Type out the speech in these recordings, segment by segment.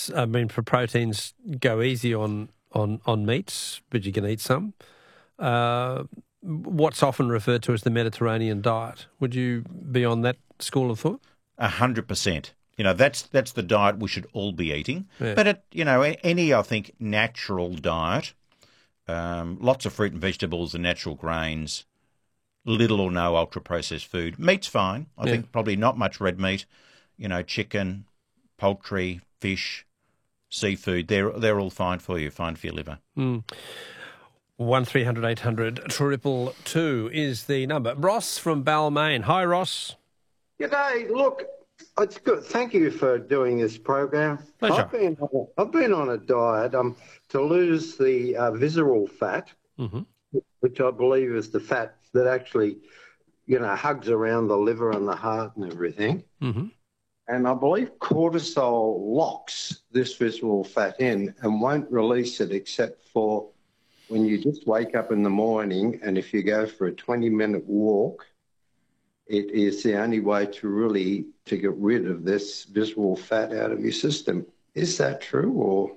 I mean, for proteins, go easy on meats, but you can eat some. What's often referred to as the Mediterranean diet. Would you be on that school of thought? 100%. That's the diet we should all be eating. Yeah. But any, I think, natural diet, lots of fruit and vegetables and natural grains, little or no ultra-processed food. Meat's fine. I think probably not much red meat. Chicken, poultry, fish, seafood. They're all fine for you. Fine for your liver. 1300 800 222 is the number. Ross from Balmain. Hi, Ross. G'day. Look, it's good. Thank you for doing this program. Pleasure. I've been on a diet to lose the visceral fat, which I believe is the fat that actually, hugs around the liver and the heart and everything. Mm-hmm. And I believe cortisol locks this visceral fat in and won't release it except for when you just wake up in the morning, and if you go for a 20-minute walk, it is the only way to get rid of this visceral fat out of your system. Is that true, or?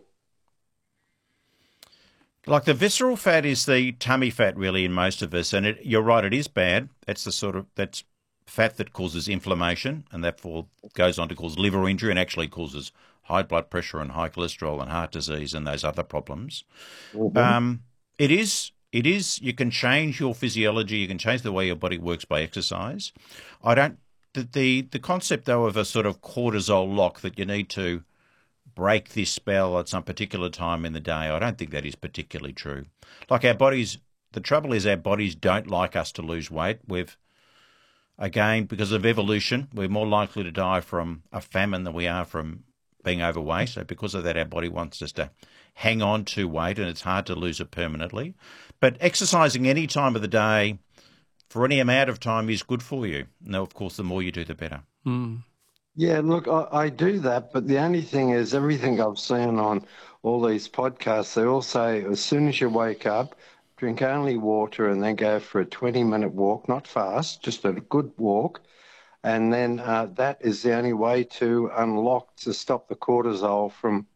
Like the visceral fat is the tummy fat really in most of us, and you're right, it is bad. That's that's fat that causes inflammation, and therefore goes on to cause liver injury and actually causes high blood pressure and high cholesterol and heart disease and those other problems. Mm-hmm. It is. You can change your physiology. You can change the way your body works by exercise. The concept though of a sort of cortisol lock that you need to break this spell at some particular time in the day, I don't think that is particularly true. Like our bodies, the trouble is our bodies don't like us to lose weight. Again, because of evolution, we're more likely to die from a famine than we are from being overweight. So because of that, our body wants us to hang on to weight, and it's hard to lose it permanently. But exercising any time of the day for any amount of time is good for you. Now, of course, the more you do, the better. Mm. Yeah, look, I do that, but the only thing is everything I've seen on all these podcasts, they all say as soon as you wake up, drink only water and then go for a 20-minute walk, not fast, just a good walk. And then that is the only way to stop the cortisol from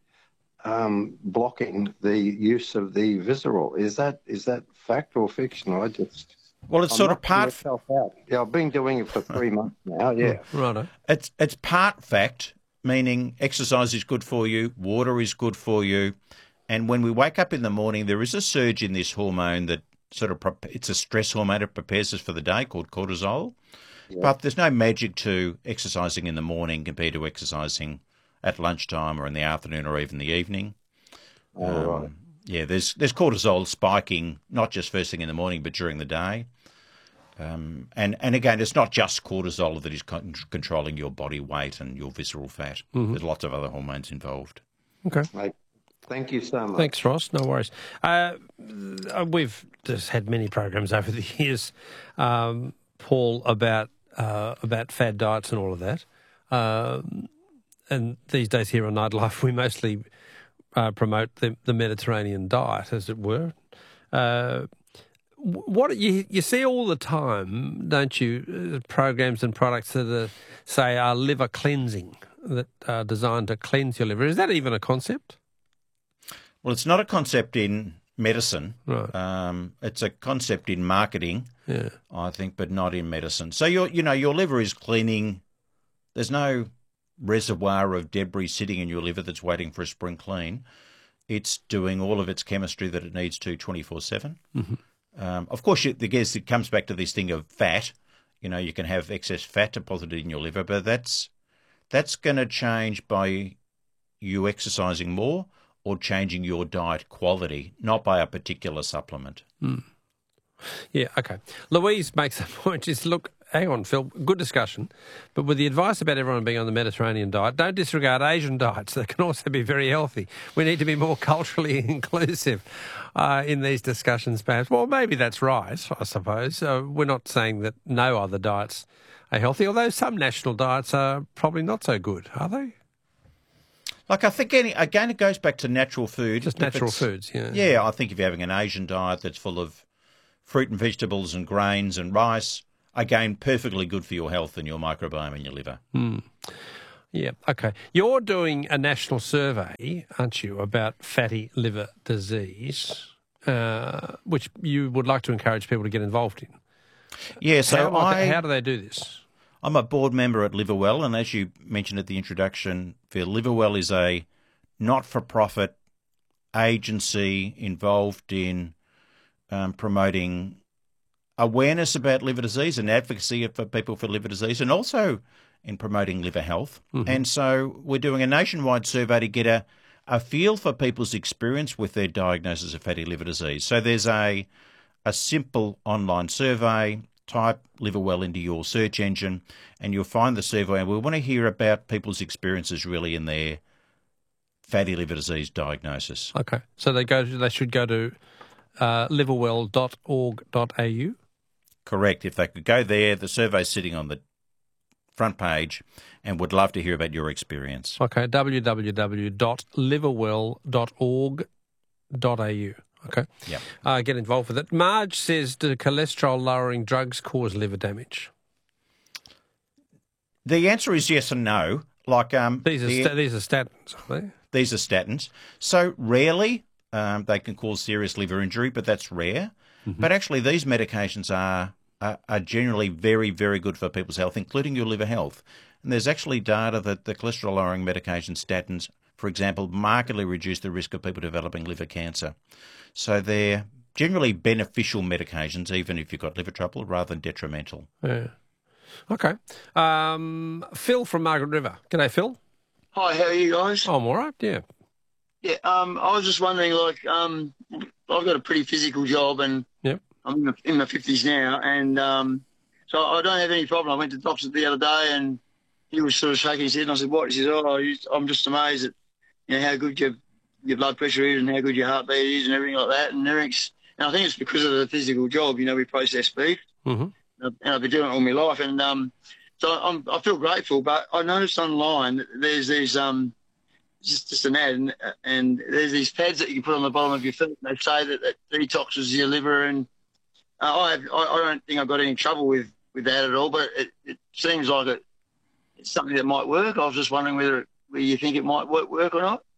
blocking the use of the visceral. Is that fact or fiction? Well, it's sort of part. Yeah, I've been doing it for 3 months now. Yeah, right. It's part fact, meaning exercise is good for you, water is good for you, and when we wake up in the morning, there is a surge in this hormone that it's a stress hormone. It prepares us for the day, called cortisol. Yeah. But there's no magic to exercising in the morning compared to exercising at lunchtime or in the afternoon or even the evening. Right. Yeah, there's cortisol spiking, not just first thing in the morning, but during the day. And again, it's not just cortisol that is controlling your body weight and your visceral fat. Mm-hmm. There's lots of other hormones involved. Okay. Thank you so much. Thanks, Ross. No worries. We've just had many programs over the years, Paul, about fad diets and all of that. And these days here on Nightlife, we mostly promote the Mediterranean diet, as it were. What you see all the time, don't you? Programs and products that are liver cleansing, that are designed to cleanse your liver. Is that even a concept? Well, it's not a concept in medicine. Right. It's a concept in marketing, yeah, I think, but not in medicine. So your liver is cleaning. There's no reservoir of debris sitting in your liver that's waiting for a spring clean. It's doing all of its chemistry that it needs to 24/7. Mm-hmm. Of course, I guess it comes back to this thing of fat. You can have excess fat deposited in your liver, but that's going to change by you exercising more or changing your diet quality, not by a particular supplement. Mm. Yeah, okay. Louise makes a point. Look, hang on, Phil, good discussion, but with the advice about everyone being on the Mediterranean diet, don't disregard Asian diets that can also be very healthy. We need to be more culturally inclusive in these discussions, perhaps. Well, maybe that's right, I suppose. We're not saying that no other diets are healthy, although some national diets are probably not so good, are they? Like, I think, again, it goes back to natural food. Just natural foods, yeah. Yeah, I think if you're having an Asian diet that's full of fruit and vegetables and grains and rice, again, perfectly good for your health and your microbiome in your liver. Mm. Yeah, okay. You're doing a national survey, aren't you, about fatty liver disease, which you would like to encourage people to get involved in. Yeah, so how do they do this? I'm a board member at Liverwell, and as you mentioned at the introduction, Phil, Liverwell is a not-for-profit agency involved in promoting awareness about liver disease and advocacy for people for liver disease, and also in promoting liver health. Mm-hmm. And so we're doing a nationwide survey to get a feel for people's experience with their diagnosis of fatty liver disease. So there's a simple online survey. Type Liverwell into your search engine and you'll find the survey. And we want to hear about people's experiences really in their fatty liver disease diagnosis. Okay. So they should go to liverwell.org.au? Correct. If they could go there, the survey's sitting on the front page and would love to hear about your experience. Okay, www.liverwell.org.au. Okay. Yep. Get involved with it. Marge says, do cholesterol-lowering drugs cause liver damage? The answer is yes and no. Like these are statins, are they? These are statins. So rarely they can cause serious liver injury, but that's rare. Mm-hmm. But actually these medications are generally very, very good for people's health, including your liver health. And there's actually data that the cholesterol-lowering medications, statins, for example, markedly reduce the risk of people developing liver cancer. So they're generally beneficial medications, even if you've got liver trouble, rather than detrimental. Yeah. Okay. Phil from Margaret River. G'day, Phil. Hi, how are you guys? I'm all right, yeah. Yeah, I was just wondering, I've got a pretty physical job and yep. I'm in my 50s now, and so I don't have any problem. I went to the doctor the other day and he was sort of shaking his head and I said, what? He said, I'm just amazed at how good your blood pressure is and how good your heartbeat is and everything like that. And I think it's because of the physical job. We process beef. Mm-hmm. And I've been doing it all my life. And so I feel grateful. But I noticed online that there's these, just an ad, and there's these pads that you can put on the bottom of your feet. And they say that detoxes your liver. And I don't think I've got any trouble with that at all. But it seems like it's something that might work. I was just wondering whether you think it might work or not.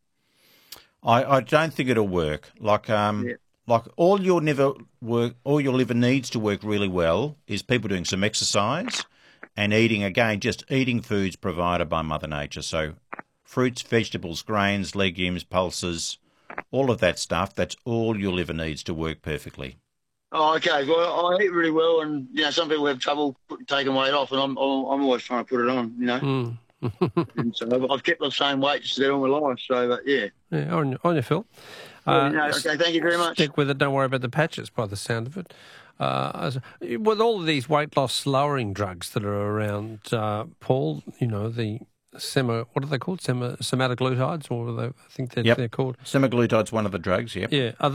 I don't think it'll work. Like all your liver needs to work really well is people doing some exercise and eating foods provided by Mother Nature. So fruits, vegetables, grains, legumes, pulses, all of that stuff. That's all your liver needs to work perfectly. Oh, okay. Well, I eat really well, and some people have trouble taking weight off, and I'm always trying to put it on. And so I've kept the same weight just all my life. So, but yeah. Yeah, on you, Phil. Okay, thank you very much. Stick with it. Don't worry about the patches, by the sound of it. With all of these weight loss lowering drugs that are around, Paul, the what are they called? Semaglutides, or what are they? I think they're called. Semaglutide's one of the drugs. Yep. Yeah. Are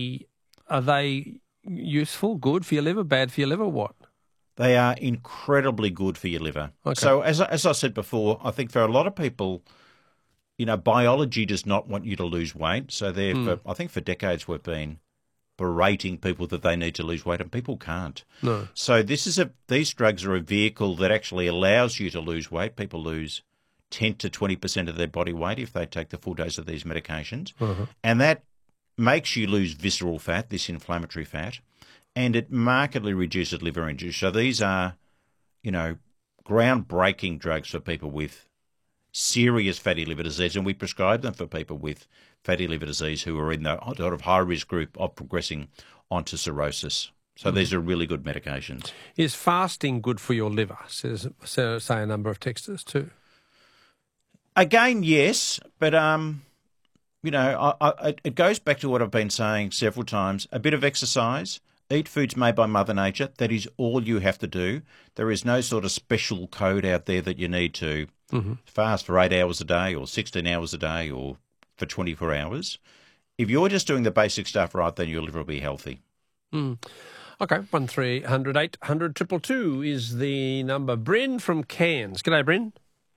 they useful? Good for your liver? Bad for your liver? What? They are incredibly good for your liver. Okay. So as I said before, I think for a lot of people, biology does not want you to lose weight. So I think for decades we've been berating people that they need to lose weight, and people can't. No. So these drugs are a vehicle that actually allows you to lose weight. People lose 10 to 20% of their body weight if they take the full dose of these medications. Uh-huh. And that makes you lose visceral fat, this inflammatory fat, and it markedly reduces liver injury. So these are, groundbreaking drugs for people with serious fatty liver disease, and we prescribe them for people with fatty liver disease who are in the sort of high-risk group of progressing onto cirrhosis. So these are really good medications. Is fasting good for your liver, say a number of texters too? Again, yes, but it goes back to what I've been saying several times. A bit of exercise, eat foods made by Mother Nature. That is all you have to do. There is no sort of special code out there that you need to fast for 8 hours a day or 16 hours a day or for 24 hours. If you're just doing the basic stuff right, then your liver will be healthy. Mm. Okay, 1300 800 222 is the number. Bryn from Cairns. G'day, Bryn.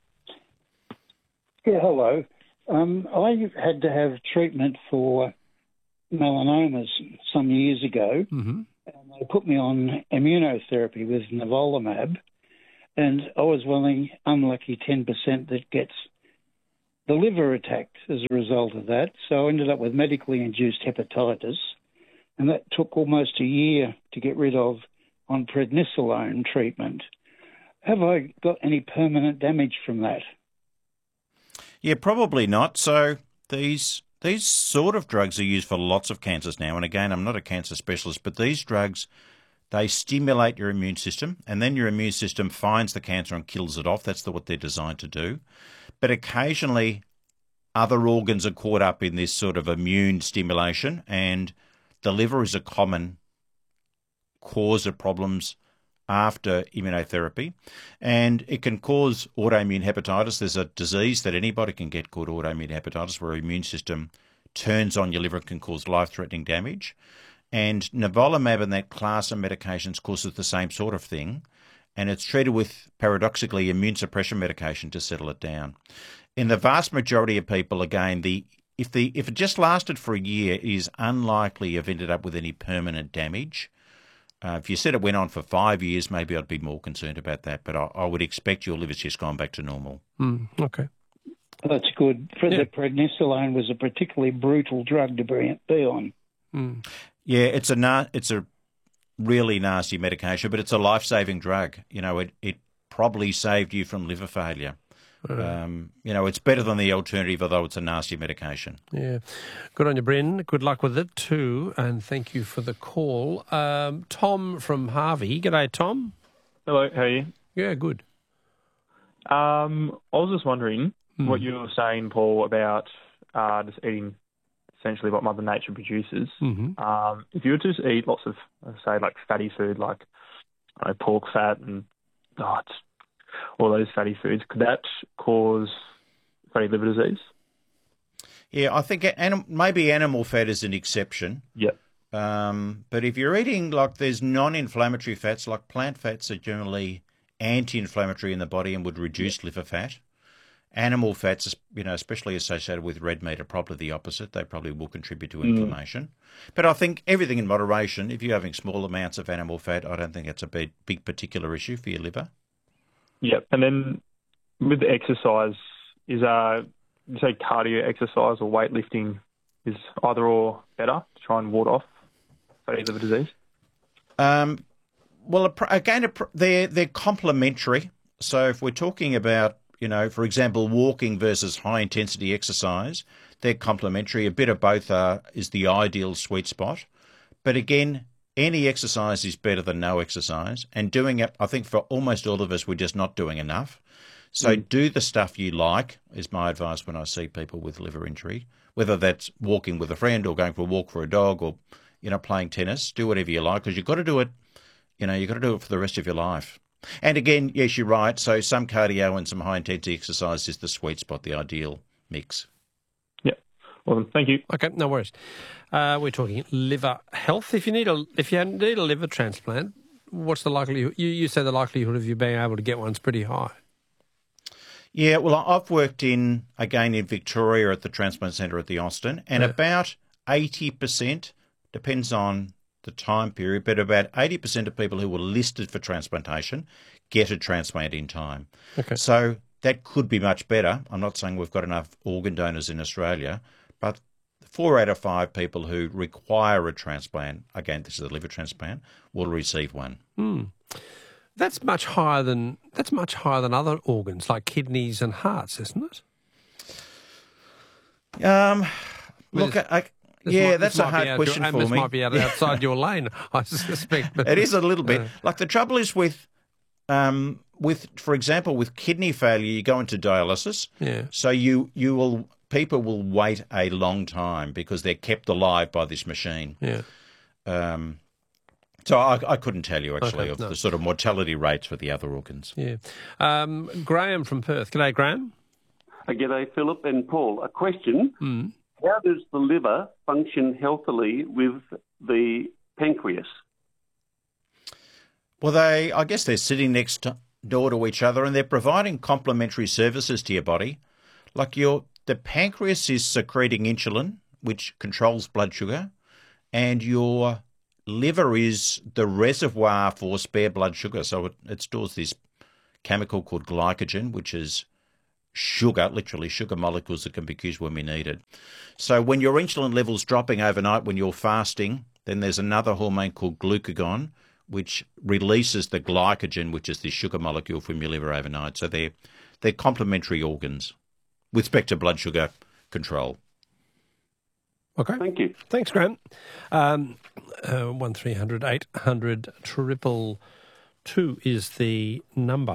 Yeah, hello. I had to have treatment for melanomas some years ago, and they put me on immunotherapy with nivolumab, And I was one of the unlucky 10% that gets the liver attacked as a result of that. So I ended up with medically induced hepatitis, and that took almost a year to get rid of on prednisolone treatment. Have I got any permanent damage from that? Yeah, probably not. So these sort of drugs are used for lots of cancers now. And again, I'm not a cancer specialist, but these drugs, they stimulate your immune system, and then your immune system finds the cancer and kills it off. That's what they're designed to do. But occasionally, other organs are caught up in this sort of immune stimulation, and the liver is a common cause of problems after immunotherapy, and it can cause autoimmune hepatitis. There's a disease that anybody can get called autoimmune hepatitis, where your immune system turns on your liver and can cause life-threatening damage. And nivolumab and that class of medications causes the same sort of thing, and it's treated with, paradoxically, immune suppression medication to settle it down. In the vast majority of people, again, if it just lasted for a year, it is unlikely you've ended up with any permanent damage. If you said it went on for 5 years, maybe I'd be more concerned about that, but I would expect your liver's just gone back to normal. Okay. That's good. The prednisolone was a particularly brutal drug to be on. Yeah, it's a really nasty medication, but it's a life-saving drug. You know, it probably saved you from liver failure. You know, it's better than the alternative, although it's a nasty medication. Yeah. Good on you, Bryn. Good luck with it too, and thank you for the call. Tom from Harvey. G'day, Tom. Hello, how are you? Yeah, good. I was just wondering what you were saying, Paul, about just eating essentially what Mother Nature produces. If you were to just eat lots of, say, like fatty food, like pork fat and all those fatty foods, could that cause fatty liver disease? Yeah, I think maybe animal fat is an exception. Yeah. But if you're eating, there's non-inflammatory fats, like plant fats are generally anti-inflammatory in the body and would reduce liver fat. Animal fats, especially associated with red meat, are probably the opposite. They probably will contribute to inflammation. But I think everything in moderation. If you're having small amounts of animal fat, I don't think that's a big particular issue for your liver. Yeah, and then with the exercise, you say cardio exercise or weightlifting is either or better to try and ward off fatty liver disease? Well, again, they're complementary. So if we're talking about, for example, walking versus high-intensity exercise, they're complementary. A bit of both is the ideal sweet spot. But again, any exercise is better than no exercise. And doing it, I think for almost all of us, we're just not doing enough. So do the stuff you like, is my advice when I see people with liver injury, whether that's walking with a friend or going for a walk for a dog or, playing tennis. Do whatever you like, because you've got to do it, you've got to do it for the rest of your life. And again, yes, you're right. So some cardio and some high-intensity exercise is the sweet spot, the ideal mix. Yeah. Well, thank you. Okay, no worries. We're talking liver health. If you need a liver transplant, what's the likelihood? You said the likelihood of you being able to get one's pretty high. Yeah, well, I've worked in Victoria at the Transplant Centre at the Austin, and about 80%, depends on the time period, but about 80% of people who were listed for transplantation get a transplant in time. Okay. So that could be much better. I'm not saying we've got enough organ donors in Australia, but 4 out of 5 people who require a transplant, again, this is a liver transplant, will receive one. That's much higher than other organs like kidneys and hearts, isn't it? Look, that's a hard question for me. This might be outside your lane, I suspect. But, it is a little bit. The trouble is with, for example, with kidney failure, you go into dialysis. Yeah. So people will wait a long time because they're kept alive by this machine. Yeah. So I couldn't tell you actually the sort of mortality rates for the other organs. Yeah. Graham from Perth. G'day, Graham. G'day, Philip and Paul. A question. How does the liver function healthily with the pancreas? Well, I guess they're sitting next door to each other and they're providing complementary services to your body. Like the pancreas is secreting insulin, which controls blood sugar, and your liver is the reservoir for spare blood sugar. So it stores this chemical called glycogen, which is sugar, literally sugar molecules that can be used when we need it. So when your insulin level's dropping overnight when you're fasting, then there's another hormone called glucagon, which releases the glycogen, which is the sugar molecule from your liver overnight. So they're complementary organs with respect to blood sugar control. Okay. Thank you. Thanks, Graham. 1300 800 222 is the number.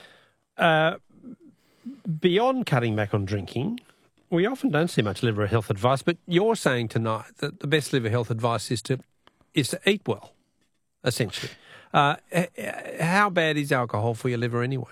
Beyond cutting back on drinking, we often don't see much liver health advice, but you're saying tonight that the best liver health advice is to eat well, essentially. How bad is alcohol for your liver anyway?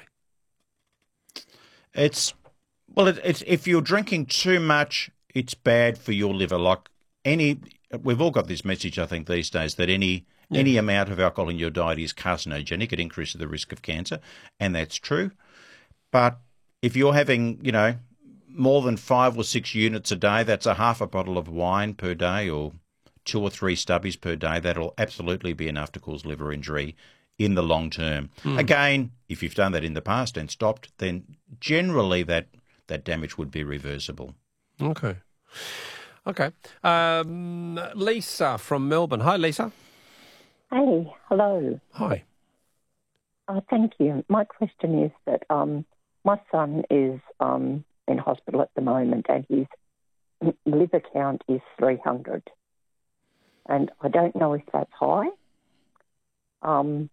It's if you're drinking too much, it's bad for your liver. We've all got this message, I think, these days that any amount of alcohol in your diet is carcinogenic. It increases the risk of cancer, and that's true. But if you're having, more than 5 or 6 units a day, that's a half a bottle of wine per day or 2 or 3 stubbies per day. That'll absolutely be enough to cause liver injury in the long term. Again, if you've done that in the past and stopped, then generally that damage would be reversible. Okay. Lisa from Melbourne. Hi, Lisa. Hey, hello. Hi. Thank you. My question is that my son is in hospital at the moment and his liver count is 300. And I don't know if that's high. And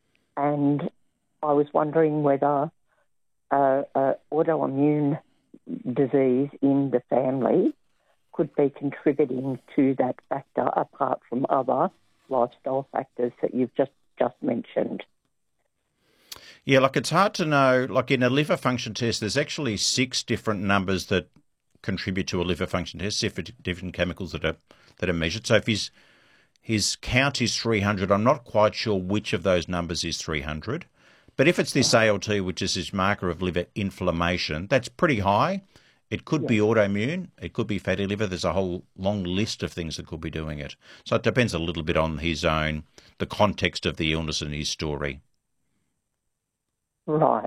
I was wondering whether autoimmune disease in the family could be contributing to that factor apart from other lifestyle factors that you've just mentioned. Yeah, it's hard to know. In a liver function test, there's actually 6 different numbers that contribute to a liver function test, different chemicals that are measured. So if his count is 300, I'm not quite sure which of those numbers is 300. But if it's this ALT, which is this marker of liver inflammation, that's pretty high. It could be autoimmune. It could be fatty liver. There's a whole long list of things that could be doing it. So it depends a little bit on the context of the illness and his story. Right.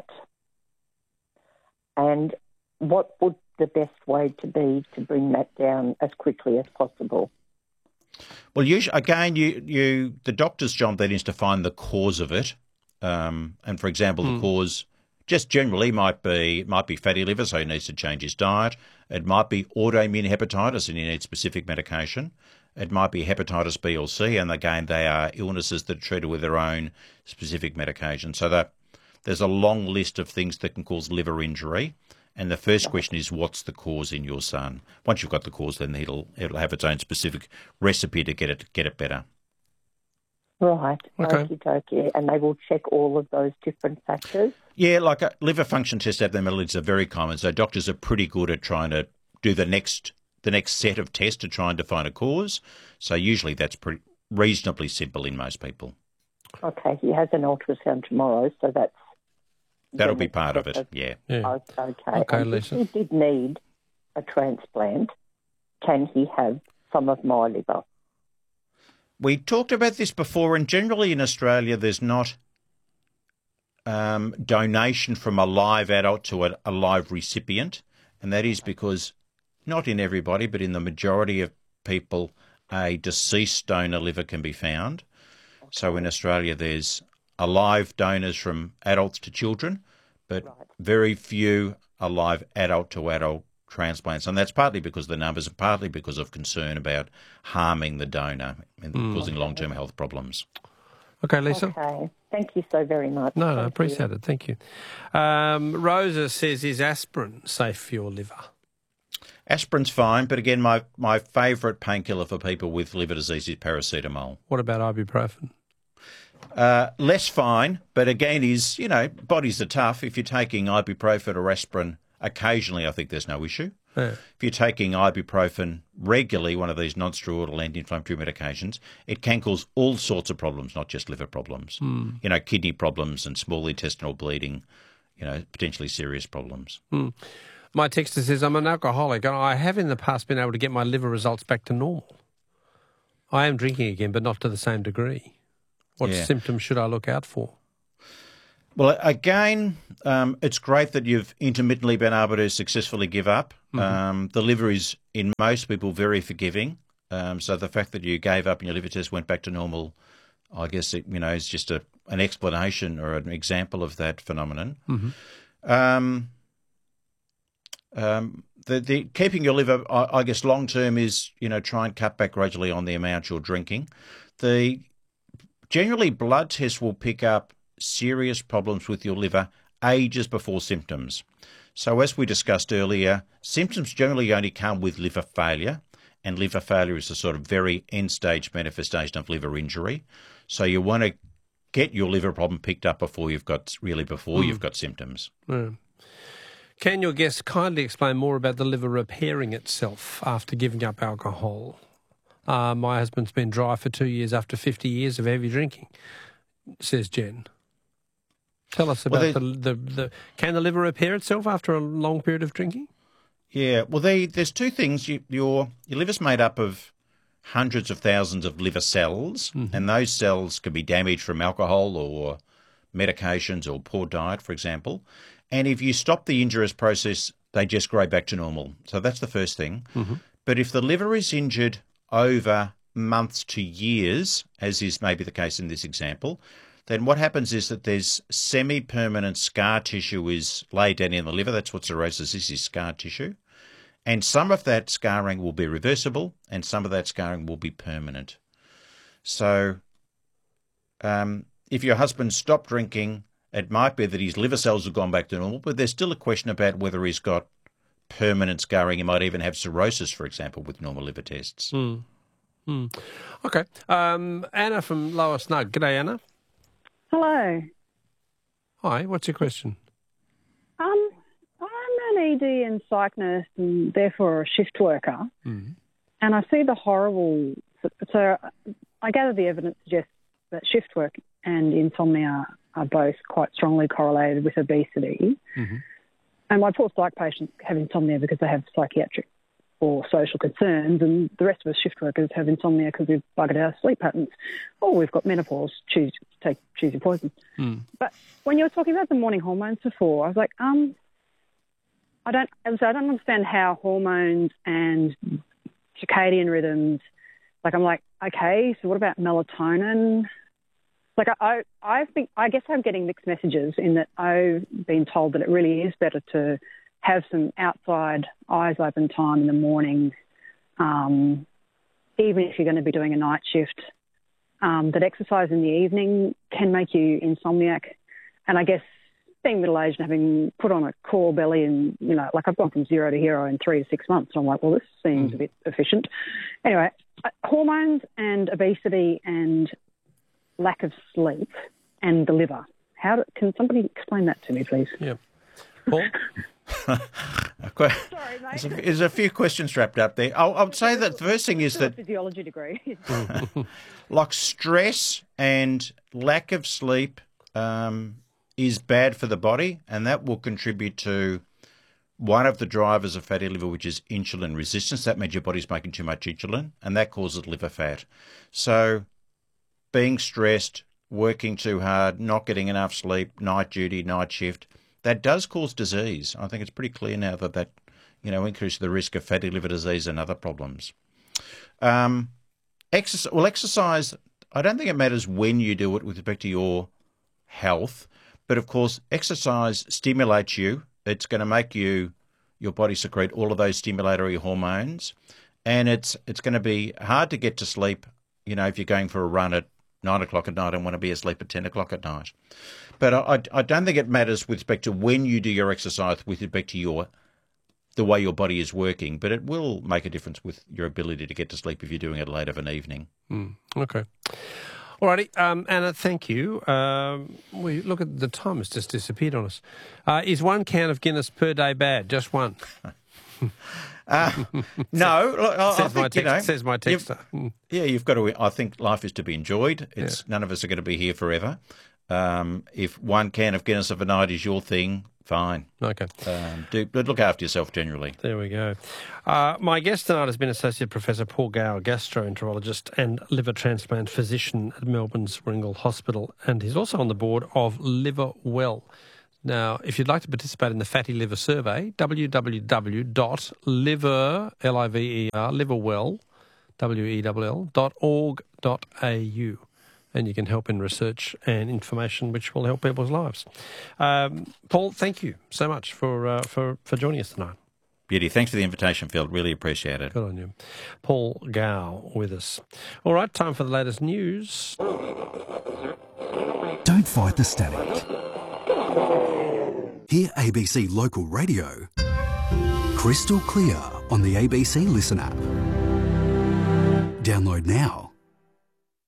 And what would the best way to be to bring that down as quickly as possible? Well, usually, again, the doctor's job then is to find the cause of it. And for example, the cause just generally might be fatty liver, so he needs to change his diet. It might be autoimmune hepatitis and he needs specific medication. It might be hepatitis B or C, and again, they are illnesses that are treated with their own specific medication. So that there's a long list of things that can cause liver injury. And the first question is, what's the cause in your son? Once you've got the cause, then it'll have its own specific recipe to get it better. Right. Okay. Okay. And they will check all of those different factors? Yeah, a liver function test abnormalities are very common. So doctors are pretty good at trying to do the next set of tests to try and define a cause. So usually that's pretty reasonably simple in most people. Okay. He has an ultrasound tomorrow, so that'll be part of it. Yeah. Okay. Okay, Lisa. If he did need a transplant, can he have some of my liver? We talked about this before, and generally in Australia there's not donation from a live adult to a live recipient, and that is because not in everybody, but in the majority of people, a deceased donor liver can be found. So in Australia there's alive donors from adults to children, but very few alive adult to adult transplants. And that's partly because of the numbers and partly because of concern about harming the donor and causing long-term health problems. Okay, Lisa. Okay. Thank you so very much. No, I appreciate it. Thank you. Rosa says, is aspirin safe for your liver? Aspirin's fine, but again, my favourite painkiller for people with liver disease is paracetamol. What about ibuprofen? Less fine, but again, bodies are tough. If you're taking ibuprofen or aspirin occasionally, I think there's no issue. Yeah. If you're taking ibuprofen regularly, one of these non-steroidal anti-inflammatory medications, it can cause all sorts of problems, not just liver problems. Kidney problems and small intestinal bleeding, potentially serious problems. My texter says, I'm an alcoholic and I have in the past been able to get my liver results back to normal. I am drinking again, but not to the same degree. What symptoms should I look out for? Well, again, it's great that you've intermittently been able to successfully give up. The liver is, in most people, very forgiving. So the fact that you gave up and your liver test went back to normal, I guess, is just an explanation or an example of that phenomenon. The keeping your liver, I guess, long term is, try and cut back gradually on the amount you're drinking. Generally, blood tests will pick up serious problems with your liver ages before symptoms. So as we discussed earlier, symptoms generally only come with liver failure, and liver failure is a sort of very end-stage manifestation of liver injury. So you want to get your liver problem picked up before you've got symptoms. Yeah. Can your guest kindly explain more about the liver repairing itself after giving up alcohol? My husband's been dry for 2 years after 50 years of heavy drinking, says Jen. Tell us about can the liver repair itself after a long period of drinking? Yeah, well, there's two things. Your liver's made up of hundreds of thousands of liver cells, and those cells can be damaged from alcohol or medications or poor diet, for example. And if you stop the injurious process, they just grow back to normal. So that's the first thing. But if the liver is injured over months to years, as is maybe the case in this example, then what happens is that there's semi-permanent scar tissue is laid down in the liver. That's what cirrhosis is scar tissue. And some of that scarring will be reversible and some of that scarring will be permanent. So if your husband stopped drinking, it might be that his liver cells have gone back to normal, but there's still a question about whether he's got permanent scarring. He might even have cirrhosis, for example, with normal liver tests. Okay. Anna from Lower Snug. G'day, Anna. Hello. Hi, what's your question? I'm an ED and psych nurse and therefore a shift worker. And I see the horrible... So I gather the evidence suggests that shift work and insomnia are both quite strongly correlated with obesity. And my poor psych patients have insomnia because they have psychiatric or social concerns, and the rest of us shift workers have insomnia because we've buggered our sleep patterns. Or we've got menopause, choose your poison. But when you were talking about the morning hormones before, I was like, I don't understand how hormones and circadian rhythms, I'm like, okay, so what about melatonin? I guess I'm getting mixed messages in that I've been told that it really is better to have some outside eyes open time in the morning, even if you're going to be doing a night shift, that exercise in the evening can make you insomniac. And I guess being middle-aged and having put on a core belly and, I've gone from 0 to hero in 3 to 6 months. So I'm like, well, this seems a bit efficient. Anyway, hormones and obesity and lack of sleep and the liver. Can somebody explain that to me, please? Yeah. Paul? Sorry, mate. There's a few questions wrapped up there. I would say that the first thing is that... physiology degree. like stress and lack of sleep is bad for the body, and that will contribute to one of the drivers of fatty liver, which is insulin resistance. That means your body's making too much insulin, and that causes liver fat. So being stressed, working too hard, not getting enough sleep, night duty, night shift, that does cause disease. I think it's pretty clear now that increases the risk of fatty liver disease and other problems. Exercise, I don't think it matters when you do it with respect to your health, but of course, exercise stimulates you. It's going to make your body secrete all of those stimulatory hormones, and it's going to be hard to get to sleep, if you're going for a run at 9 o'clock at night and want to be asleep at 10 o'clock at night. But I don't think it matters with respect to when you do your exercise with respect to the way your body is working, but it will make a difference with your ability to get to sleep if you're doing it late of an evening. Okay. All righty. Anna, thank you. We look at the time has just disappeared on us. Is 1 can of Guinness per day bad? Just one? No, says my texter. You've got to. I think life is to be enjoyed. None of us are going to be here forever. If 1 can of Guinness of a night is your thing, fine. Okay. Look after yourself generally. There we go. My guest tonight has been Associate Professor Paul Gower, gastroenterologist and liver transplant physician at Melbourne's Warringal Hospital, and he's also on the board of Liver Well. Now, if you'd like to participate in the Fatty Liver Survey, liverwell.org.au, and you can help in research and information which will help people's lives. Paul, thank you so much for joining us tonight. Beauty. Thanks for the invitation, Phil. Really appreciate it. Good on you. Paul Gower with us. All right, time for the latest news. Don't fight the static. Hear ABC Local Radio crystal clear on the ABC Listen app. Download now.